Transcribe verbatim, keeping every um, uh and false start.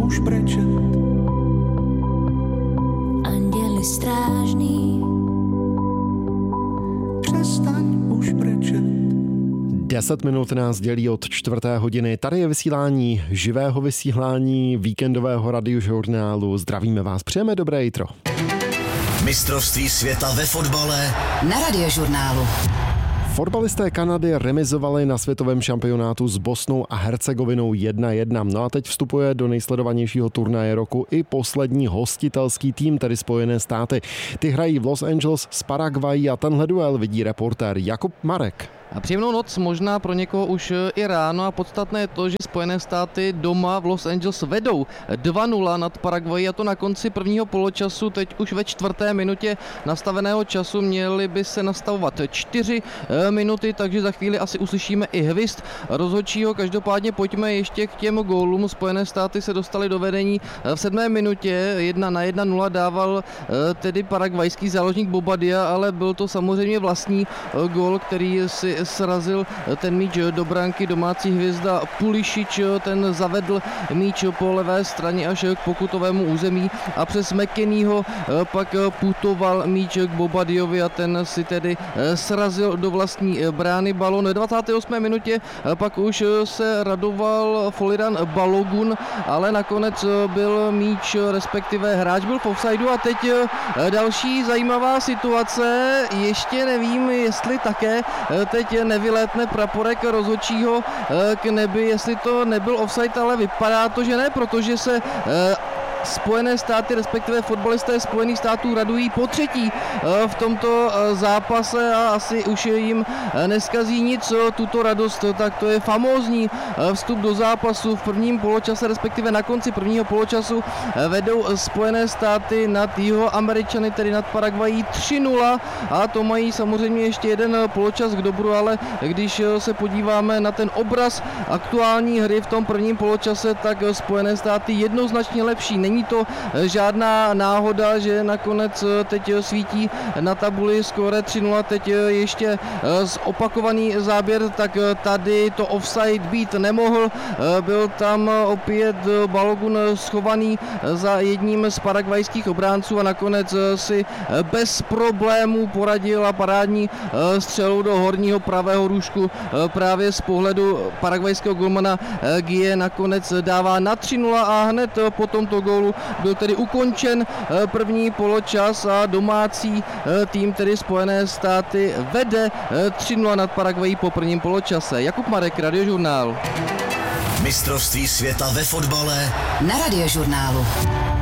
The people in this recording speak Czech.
už brečet. Anděli strážný, Přestaň už brečet. Deset minut nás dělí od čtvrté hodiny. Tady je vysílání, živého vysílání víkendového radiožurnálu. Zdravíme vás, přejeme dobré jitro. Mistrovství světa ve fotbale na radiožurnálu. Fotbalisté Kanady remizovali na světovém šampionátu s Bosnou a Hercegovinou jedna jedna. No a teď vstupuje do nejsledovanějšího turnaje roku i poslední hostitelský tým, tedy Spojené státy. Ty hrají v Los Angeles s Paraguayí a tenhle duel vidí reportér Jakub Marek. A příjemnou noc, možná pro někoho už i ráno, a podstatné je to, že Spojené státy doma v Los Angeles vedou dva nula nad Paraguay, a to na konci prvního poločasu. Teď už ve čtvrté minutě nastaveného času měly by se nastavovat čtyři minuty, takže za chvíli asi uslyšíme i hvist rozhodčího. Každopádně pojďme ještě k těm gólům. Spojené státy se dostali do vedení v sedmé minutě, jedna na jedna nula dával tedy paraguajský záložník Bobadilla, ale byl to samozřejmě vlastní gól, který si srazil ten míč do branky. Domácí hvězda Pulisic, ten zavedl míč po levé straně až k pokutovému území a přes McKennieho pak putoval míč k Bobadillovi a ten si tedy srazil do vlastní brány balon. V dvacáté osmé minutě pak už se radoval Foliran Balogun, ale nakonec byl míč, respektive hráč byl v offsideu. A teď další zajímavá situace, ještě nevím, jestli také teď nevylétne praporek rozhodčího k nebi, jestli to nebyl offside, ale vypadá to, že ne, protože se Spojené státy, respektive fotbalisté Spojených států radují po třetí v tomto zápase a asi už jim neskazí nic tuto radost. Tak to je famózní vstup do zápasu v prvním poločase, respektive na konci prvního poločasu vedou Spojené státy nad Jihoameričany, tedy nad Paraguayí tři nula, a to mají samozřejmě ještě jeden poločas k dobru, ale když se podíváme na ten obraz aktuální hry v tom prvním poločase, tak Spojené státy jednoznačně lepší. Není to žádná náhoda, že nakonec teď svítí na tabuli skóre tři nula, teď ještě zopakovaný záběr, tak tady to offside být nemohl, byl tam opět Balogun schovaný za jedním z paraguajských obránců a nakonec si bez problémů poradil a parádní střelou do horního pravého růžku právě z pohledu paraguajského golmana Gie nakonec dává na tři nula a hned po tomto gólu byl tedy ukončen první poločas a domácí tým, tedy Spojené státy, vede tři nula nad Paraguayí po prvním poločase. Jakub Marek, Radiožurnál. Mistrovství světa ve fotbale na Radiožurnálu.